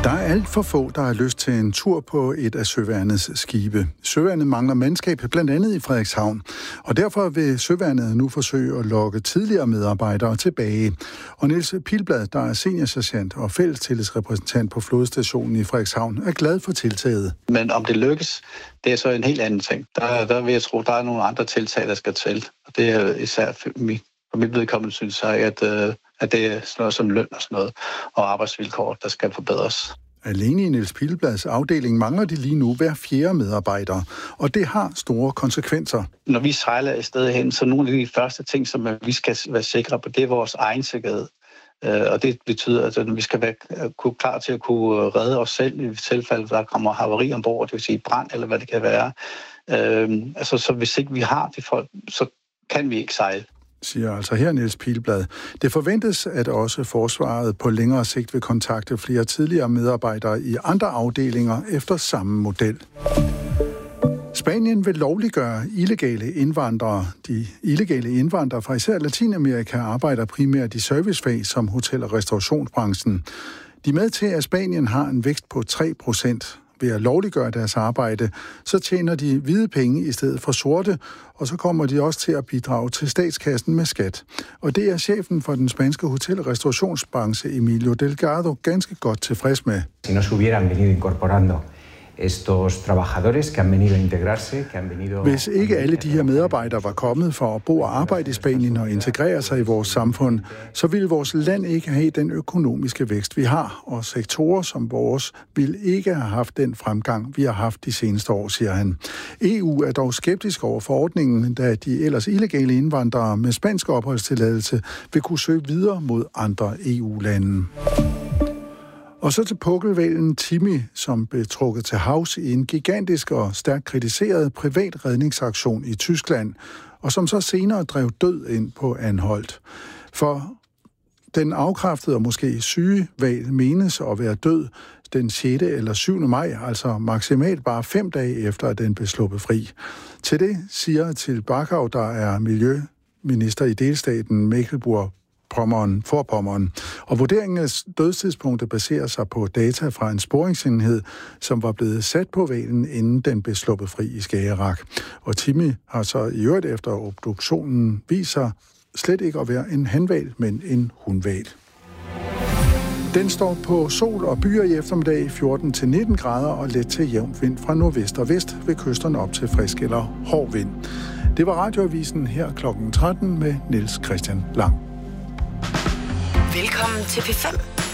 Der er alt for få, der har lyst til en tur på et af Søværnets skibe. Søværnet mangler mandskab, blandt andet i Frederikshavn. Og derfor vil Søværnet nu forsøge at lokke tidligere medarbejdere tilbage. Og Niels Pilblad, der er seniorsergeant og fællestillidsrepræsentant på flådestationen i Frederikshavn, er glad for tiltaget. Men om det lykkes, det er så en helt anden ting. Der vil jeg tro, der er nogle andre tiltag, der skal til. Og det er især for mit vedkommende, synes jeg, at det er sådan noget som løn og sådan noget, og arbejdsvilkår, der skal forbedres. Alene i Niels Pilblads afdeling mangler de lige nu hver 4. medarbejder, og det har store konsekvenser. Når vi sejler et sted hen, så nogle af de første ting, som vi skal være sikre på, det er vores egen sikkerhed. Og det betyder, at vi skal være klar til at kunne redde os selv i tilfælde, der kommer havari ombord, det vil sige brand eller hvad det kan være. Så hvis ikke vi har de folk, så kan vi ikke sejle. Siger altså her Niels Pilblad. Det forventes, at også forsvaret på længere sigt vil kontakte flere tidligere medarbejdere i andre afdelinger efter samme model. Spanien vil lovliggøre illegale indvandrere. De illegale indvandrere fra især Latinamerika arbejder primært i servicefag som hotel- og restaurationsbranchen. De er med til, at Spanien har en vækst på 3%. Ved at lovliggøre deres arbejde, så tjener de hvide penge i stedet for sorte, og så kommer de også til at bidrage til statskassen med skat. Og det er chefen for den spanske hotel- og restaurationsbranche, Emilio Delgado, ganske godt tilfreds med. Si no se hubieran venido incorporando estos trabajadores que han venido a integrarse, que han venido... Hvis ikke alle de her medarbejdere var kommet for at bo og arbejde i Spanien og integrere sig i vores samfund, så ville vores land ikke have den økonomiske vækst, vi har, og sektorer som vores ville ikke have haft den fremgang, vi har haft de seneste år, siger han. EU er dog skeptisk over forordningen, da de ellers illegale indvandrere med spansk opholdstilladelse vil kunne søge videre mod andre EU-lande. Og så til pukkelhvalen Timmy, som blev trukket til havs i en gigantisk og stærkt kritiseret privat redningsaktion i Tyskland, og som så senere drev død ind på Anholt. For den afkræftede og måske syge hval menes at være død den 6. eller 7. maj, altså maksimalt bare 5 dage efter, at den blev sluppet fri. Til det siger til Barkau, der er miljøminister i delstaten Mecklenburg-Vorpommern. Og vurderingen af dødstidspunktet baserer sig på data fra en sporingsenhed, som var blevet sat på hvalen, inden den blev sluppet fri i Skagerrak. Og Timmy har så i øvrigt efter obduktionen viser slet ikke at være en hanhval, men en hunhval. Den står på sol og byer i eftermiddag 14-19 grader og let til jævn vind fra nordvest og vest ved kysterne op til frisk eller hård vind. Det var Radioavisen her kl. 13 med Niels Christian Lang. Velkommen til P5.